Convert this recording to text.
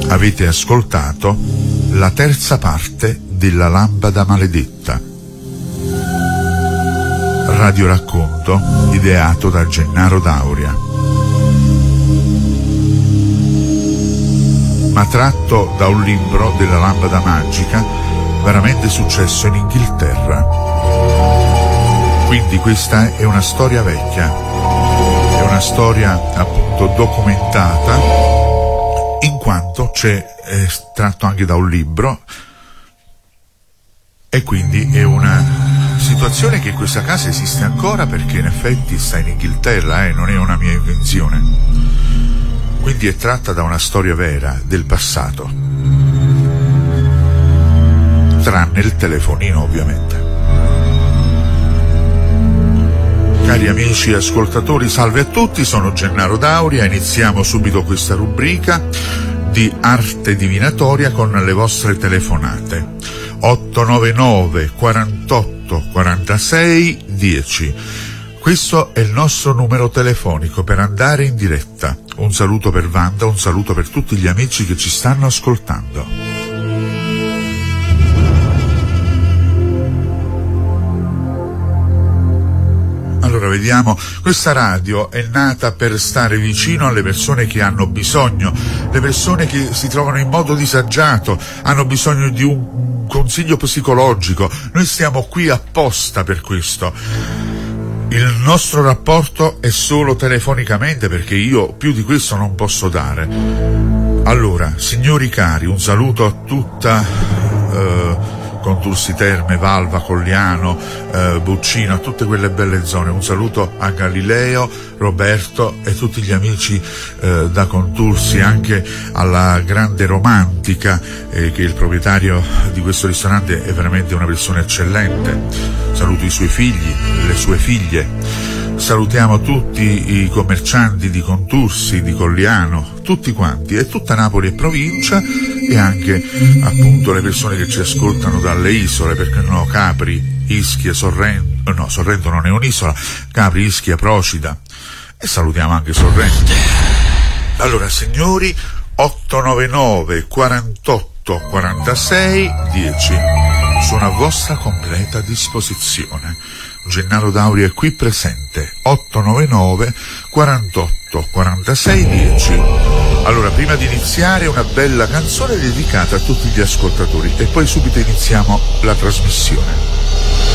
Avete ascoltato la terza parte della Lampada Maledetta, radioracconto ideato da Gennaro Dauria, ma tratto da un libro della Lampada Magica veramente successo in Inghilterra. Quindi questa è una storia vecchia, è una storia appunto documentata, in quanto è tratto anche da un libro, e quindi è una situazione che questa casa esiste ancora, perché in effetti sta in Inghilterra, non è una mia invenzione. Quindi è tratta da una storia vera del passato, tranne il telefonino ovviamente. Cari amici ascoltatori, salve a tutti, sono Gennaro Dauria. Iniziamo subito questa rubrica di arte divinatoria con le vostre telefonate. 899 48 46 10. Questo è il nostro numero telefonico per andare in diretta. Un saluto per Wanda, un saluto per tutti gli amici che ci stanno ascoltando. Allora vediamo, questa radio è nata per stare vicino alle persone che hanno bisogno, le persone che si trovano in modo disagiato, hanno bisogno di un consiglio psicologico. Noi stiamo qui apposta per questo. Il nostro rapporto è solo telefonicamente, perché io più di questo non posso dare. Allora, signori cari, un saluto a tutta Contursi Terme, Valva, Colliano, Buccino, a tutte quelle belle zone. Un saluto a Galileo, Roberto e tutti gli amici da Contursi, anche alla grande Romantica, che il proprietario di questo ristorante è veramente una persona eccellente. Saluto i suoi figli, le sue figlie. Salutiamo tutti i commercianti di Contursi, di Colliano, tutti quanti, e tutta Napoli e provincia, e anche appunto le persone che ci ascoltano dalle isole, perché no, Capri, Ischia, Sorrento, no, Sorrento non è un'isola, Capri, Ischia, Procida, e salutiamo anche Sorrento. Allora signori, 899 48 46 10, sono a vostra completa disposizione. Gennaro Dauria è qui presente. 899 48 46 10. Allora, prima di iniziare, una bella canzone dedicata a tutti gli ascoltatori e poi subito iniziamo la trasmissione.